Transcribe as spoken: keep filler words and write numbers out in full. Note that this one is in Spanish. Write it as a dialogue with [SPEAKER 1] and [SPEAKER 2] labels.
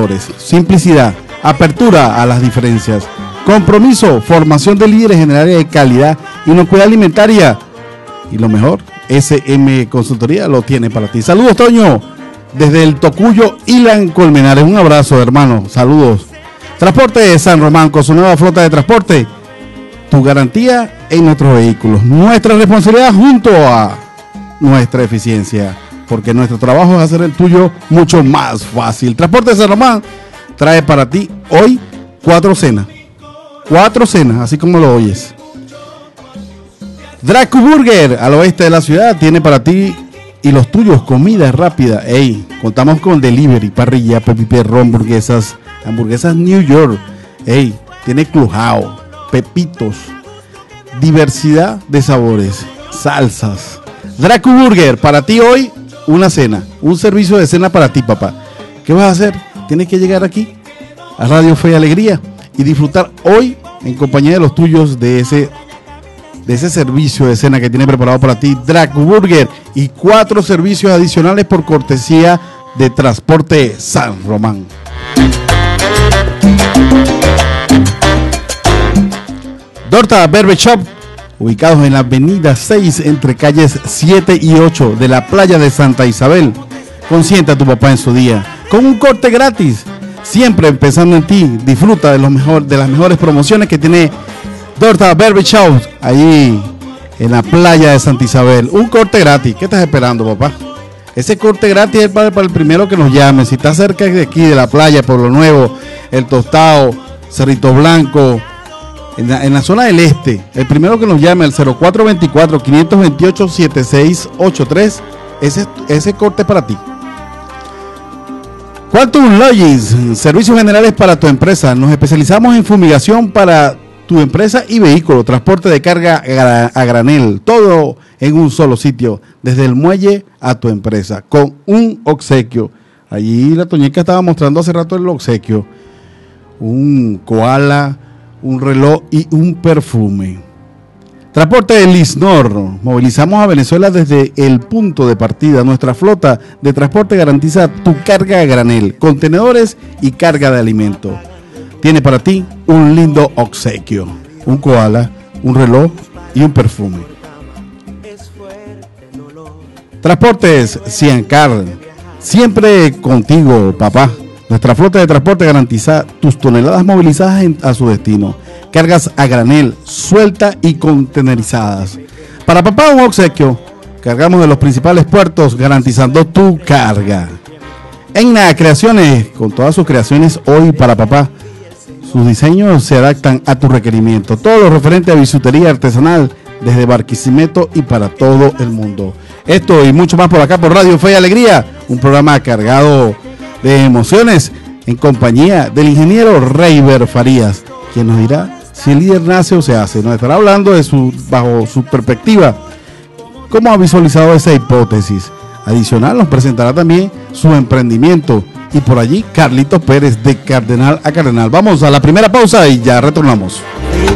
[SPEAKER 1] valores, simplicidad, apertura a las diferencias, compromiso, formación de líderes en el área de calidad, inocuidad alimentaria y lo mejor, S M Consultoría lo tiene para ti. Saludos, Toño, desde el Tocuyo, Ilan Colmenares. Un abrazo, hermano. Saludos. Transporte de San Román con su nueva flota de transporte. Tu garantía en nuestros vehículos. Nuestra responsabilidad junto a nuestra eficiencia, porque nuestro trabajo es hacer el tuyo mucho más fácil. Transporte de San Román trae para ti hoy cuatro cenas. Cuatro cenas, así como lo oyes. Dracu Burger, al oeste de la ciudad, tiene para ti y los tuyos comida rápida. Ey, contamos con delivery, parrilla, pepi perro, hamburguesas, hamburguesas New York. Ey, tiene clujao, pepitos, diversidad de sabores, salsas. Dracu Burger, para ti hoy una cena, un servicio de cena para ti, papá. ¿Qué vas a hacer? Tienes que llegar aquí a Radio Fe y Alegría y disfrutar hoy en compañía de los tuyos de ese de ese servicio de cena que tiene preparado para ti Dracu Burger, y cuatro servicios adicionales por cortesía de Transporte San Román. Dorta Barber Shop, ubicados en la avenida seis entre calles siete y ocho de la playa de Santa Isabel. Consiente a tu papá en su día con un corte gratis, siempre pensando en ti. Disfruta de, los mejor, de las mejores promociones que tiene Dorta Barber Shop, ahí en la playa de Santa Isabel. Un corte gratis. ¿Qué estás esperando, papá? Ese corte gratis es para, para el primero que nos llame. Si está cerca de aquí, de la playa, Pueblo Nuevo, El Tostado, Cerrito Blanco, en la, en la zona del este, el primero que nos llame al cero cuatro dos cuatro, cinco dos ocho, siete seis ocho tres, ese, ese corte es para ti. Quantum Logis, servicios generales para tu empresa. Nos especializamos en fumigación para tu empresa y vehículo, transporte de carga a granel, todo en un solo sitio, desde el muelle a tu empresa, con un obsequio. Allí la Toñeca estaba mostrando hace rato el obsequio, un koala, un reloj y un perfume. Transporte de Lisnor, movilizamos a Venezuela desde el punto de partida. Nuestra flota de transporte garantiza tu carga a granel, contenedores y carga de alimentos. Tiene para ti un lindo obsequio, un koala, un reloj y un perfume. Transportes Ciancar, siempre contigo, papá. Nuestra flota de transporte garantiza tus toneladas movilizadas en, a su destino. Cargas a granel, suelta y contenerizadas. Para papá un obsequio, cargamos de los principales puertos garantizando tu carga. Enna Creaciones, con todas sus creaciones hoy para papá. Sus diseños se adaptan a tu requerimiento. Todo lo referente a bisutería artesanal desde Barquisimeto y para todo el mundo. Esto y mucho más por acá por Radio Fe y Alegría, un programa cargado de emociones en compañía del ingeniero Reiber Farías, quien nos dirá si el líder nace o se hace. Nos estará hablando de su, bajo su perspectiva, cómo ha visualizado esa hipótesis. Adicional nos presentará también su emprendimiento. Y por allí, Carlitos Pérez, de Cardenal a Cardenal. Vamos a la primera pausa y ya retornamos.